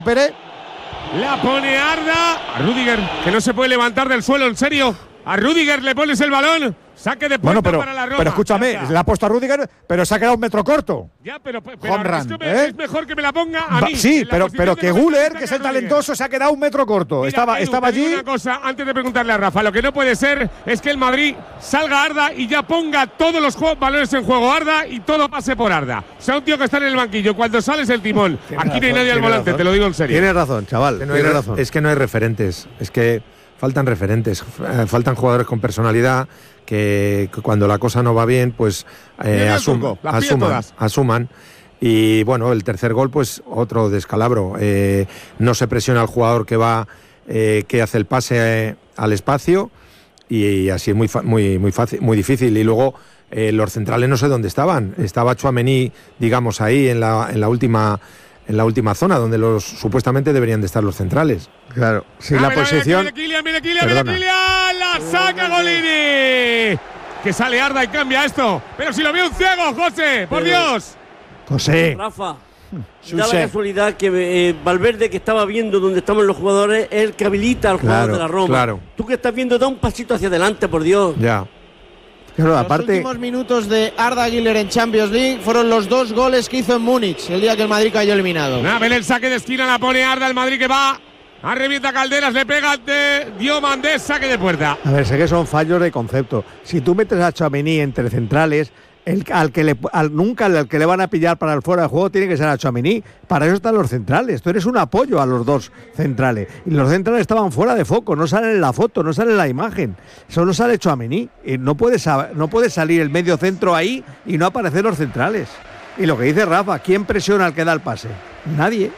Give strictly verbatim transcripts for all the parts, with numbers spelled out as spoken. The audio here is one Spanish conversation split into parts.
Pérez. La pone Arda. A Rüdiger, que no se puede levantar del suelo, en serio. A Rüdiger le pones el balón. Saque de puerta bueno, pero, para la Roma. Pero escúchame, le ha puesto a Rüdiger, pero se ha quedado un metro corto. Ya, pero, pero Home es, run, que me, ¿eh? es mejor que me la ponga a mí. Sí, pero, pero que Güler, que es el talentoso, se ha quedado un metro corto. Mira, estaba Edu, estaba allí. Una cosa, antes de preguntarle a Rafa, lo que no puede ser es que el Madrid salga Arda y ya ponga todos los balones en juego Arda y todo pase por Arda. O sea, un tío que está en el banquillo, cuando sales el timón, aquí no hay nadie al volante, razón. Te lo digo en serio. Tienes razón, chaval. Que no tiene razón. Es que no hay referentes. Es que faltan referentes, faltan jugadores con personalidad que, que cuando la cosa no va bien, pues eh, asum, asuman, asuman. Y bueno, el tercer gol, pues otro descalabro. Eh, no se presiona al jugador que va, eh, que hace el pase eh, al espacio y, y así es muy, muy, muy fácil, muy difícil. Y luego eh, los centrales no sé dónde estaban. Estaba Tchouaméni, digamos, ahí en la, en la última. en la última zona, donde los supuestamente deberían de estar los centrales. Claro, si ah, la mira, posición… Mira, Kylian, mira, Kylian, mira, Kylian, la saca Golini. Que sale Arda y cambia esto. Pero si lo vio un ciego, José, por Pero, Dios. José. Rafa, da la casualidad que eh, Valverde, que estaba viendo dónde estaban los jugadores, es el que habilita al jugador claro, de la Roma. Claro. Tú que estás viendo, da un pasito hacia adelante, por Dios. Ya. Claro, aparte, los últimos minutos de Arda Güler en Champions League fueron los dos goles que hizo en Múnich el día que el Madrid cayó eliminado. A ver el saque de esquina, la pone Arda, el Madrid que va a revienta Calderas, le pega de Diomandés, saque de puerta. A ver, sé que son fallos de concepto. Si tú metes a Tchouaméni entre centrales, el, al que le, al, nunca al que le van a pillar para el fuera de juego tiene que ser a Tchouaméni. Para eso están los centrales. Tú eres un apoyo a los dos centrales. Y los centrales estaban fuera de foco, no salen en la foto, no salen en la imagen. Solo sale Tchouaméni. Y no puede, no puede salir el medio centro ahí y no aparecer los centrales. Y lo que dice Rafa, ¿quién presiona al que da el pase? Nadie.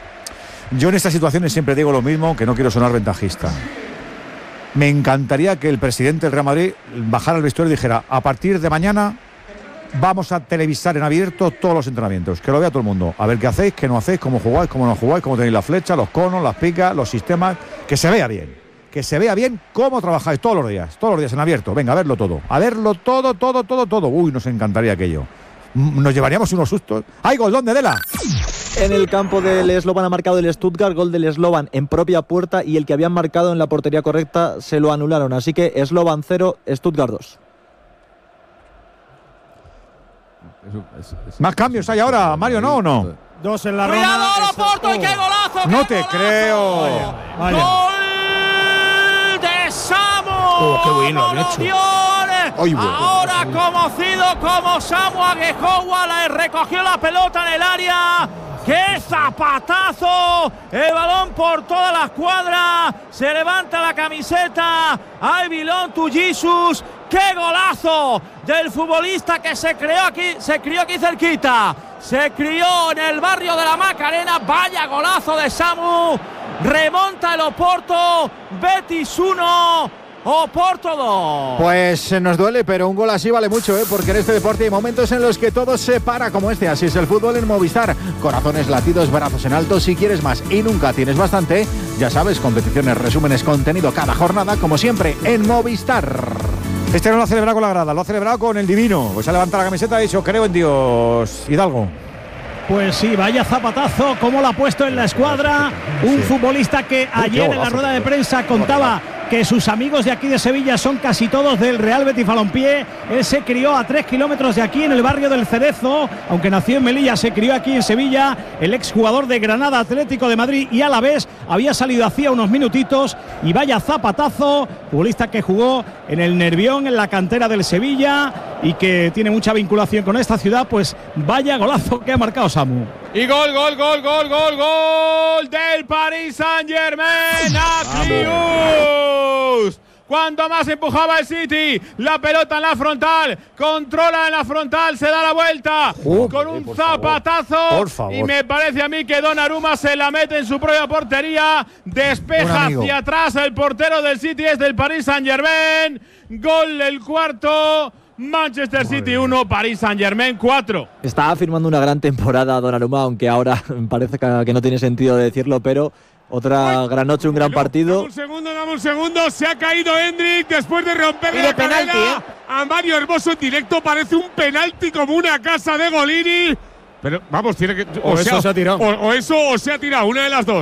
Yo en estas situaciones siempre digo lo mismo, que no quiero sonar ventajista. Me encantaría que el presidente del Real Madrid bajara al vestuario y dijera: a partir de mañana vamos a televisar en abierto todos los entrenamientos, que lo vea todo el mundo, a ver qué hacéis, qué no hacéis, cómo jugáis, cómo no jugáis, cómo tenéis la flecha, los conos, las picas, los sistemas, que se vea bien, que se vea bien cómo trabajáis todos los días, todos los días en abierto, venga, a verlo todo, a verlo todo, todo, todo, todo. Uy, nos encantaría aquello. Nos llevaríamos unos sustos. ¡Ay, gol! ¿Dónde, Dela? En el campo del Slovan ha marcado el Stuttgart, gol del Slovan en propia puerta, y el que habían marcado en la portería correcta se lo anularon, así que Slovan cero, Stuttgart dos. ¿Más cambios hay ahora, Mario, no o no? Dos en la Roma. ¡Cuidado, Oporto! Oh. ¡Y qué golazo! No qué te golazo! creo. Vaya, vaya. ¡Gol de Samu! Oh, qué bueno, lo han hecho. Ay, bueno. Ahora conocido como Samu Aguejowa, le recogió la pelota en el área. ¡Qué zapatazo! El balón por toda la escuadra. Se levanta la camiseta. I belong to Jesus. ¡Qué golazo del futbolista que se creó aquí, se crió aquí cerquita! Se crió en el barrio de la Macarena. ¡Vaya golazo de Samu! Remonta el Oporto. Betis uno. Oporto dos. Pues nos duele, pero un gol así vale mucho, ¿eh? Porque en este deporte hay momentos en los que todo se para como este. Así es el fútbol en Movistar. Corazones latidos, brazos en alto, si quieres más y nunca tienes bastante. Ya sabes, competiciones, resúmenes, contenido cada jornada, como siempre, en Movistar. Este no lo ha celebrado con la grada, lo ha celebrado con el divino. Pues ha levantado la camiseta y ha dicho: creo en Dios. Hidalgo. Pues sí, vaya zapatazo, cómo lo ha puesto en la escuadra. Un sí. futbolista que ayer en la rueda de prensa contaba que sus amigos de aquí de Sevilla son casi todos del Real Betis Balompié. Él se crió a tres kilómetros de aquí en el barrio del Cerezo, aunque nació en Melilla, se crió aquí en Sevilla. El exjugador de Granada, Atlético de Madrid y Alavés había salido hacía unos minutitos, y vaya zapatazo, futbolista que jugó en el Nervión, en la cantera del Sevilla, y que tiene mucha vinculación con esta ciudad. Pues vaya golazo que ha marcado Samu. Y gol, gol, gol, gol, gol, gol del Paris Saint-Germain. Aklius. Cuanto más empujaba el City, la pelota en la frontal, controla en la frontal, se da la vuelta uh, con un por zapatazo favor, por favor. Y me parece a mí que Donnarumma se la mete en su propia portería, despeja hacia atrás el portero del City, es del Paris Saint-Germain. Gol el cuarto. Manchester City uno, Paris Saint-Germain cuatro. Está firmando una gran temporada Donnarumma, aunque ahora parece que no tiene sentido decirlo, pero otra Uy, gran noche, un gran no, partido. Dame un segundo, dame un segundo. Se ha caído Hendrik después de romperle la cadera ¿eh? a Mario Hermoso en directo. Parece un penalti como una casa de Golini. Pero vamos, tiene que. O, o eso sea, se ha tirado. O, o eso o se ha tirado, una de las dos.